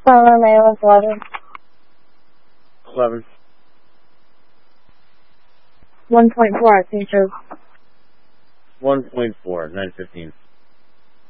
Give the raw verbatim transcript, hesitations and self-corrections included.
Tyler Mayo, eleven. eleven. one point four, I think so. one point four, nine fifteen.